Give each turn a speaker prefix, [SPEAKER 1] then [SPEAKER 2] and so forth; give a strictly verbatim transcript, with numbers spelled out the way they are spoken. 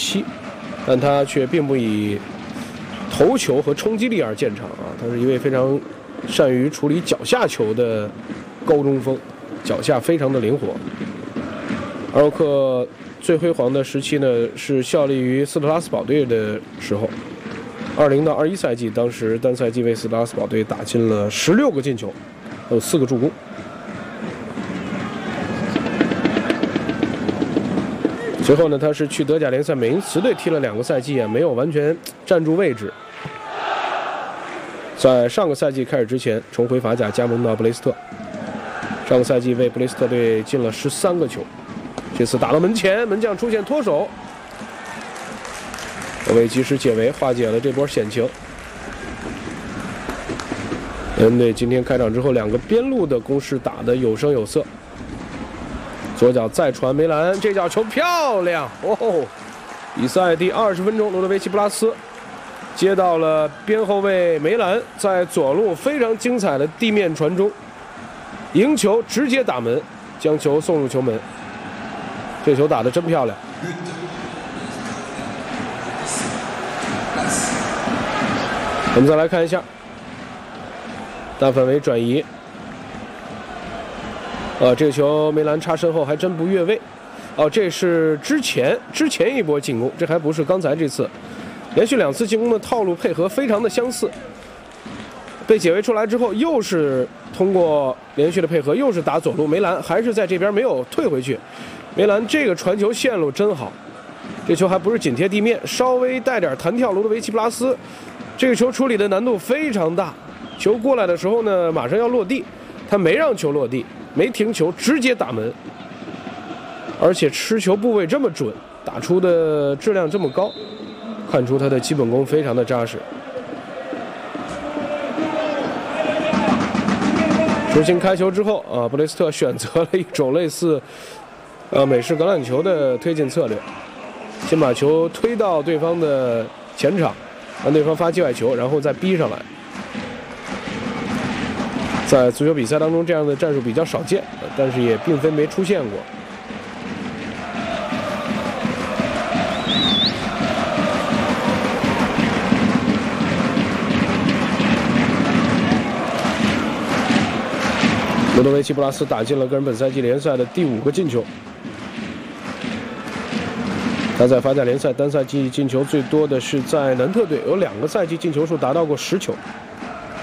[SPEAKER 1] 七，但他却并不以头球和冲击力而见长啊，他是一位非常善于处理脚下球的高中锋，脚下非常的灵活。阿若克最辉煌的时期呢，是效力于斯特拉斯堡队的时候，二零到二一赛季，当时单赛季为斯特拉斯堡队打进了十六个进球，还有四个助攻。随后呢，他是去德甲联赛美因茨队踢了两个赛季啊，没有完全站住位置。在上个赛季开始之前，重回法甲加盟到布雷斯特。上个赛季为布雷斯特队进了十三个球，这次打到门前，门将出现脱手，后卫及时解围，化解了这波险情。恩队今天开场之后，两个边路的攻势打得有声有色。左脚再传梅兰，这脚球漂亮哦！比赛第二十分钟，罗德维奇·布拉斯接到了边后卫梅兰在左路非常精彩的地面传中，赢球直接打门，将球送入球门。这球打得真漂亮。我们再来看一下大范围转移。呃，这个球梅兰插身后还真不越位，哦，这是之前之前一波进攻，这还不是刚才这次，连续两次进攻的套路配合非常的相似。被解围出来之后，又是通过连续的配合，又是打左路，梅兰还是在这边没有退回去。梅兰这个传球线路真好，这球还不是紧贴地面，稍微带点弹跳，罗德维奇·布拉斯这个球处理的难度非常大。球过来的时候呢，马上要落地，他没让球落地。没停球，直接打门，而且持球部位这么准，打出的质量这么高，看出他的基本功非常的扎实。重新开球之后啊，布雷斯特选择了一种类似呃美式橄榄球的推进策略，先把球推到对方的前场，让对方发界外球，然后再逼上来。在足球比赛当中，这样的战术比较少见，但是也并非没出现过。罗德维奇·布拉斯打进了个人本赛季联赛的第五个进球。他在法甲联赛单赛季进球最多的是在南特队，有两个赛季进球数达到过十球。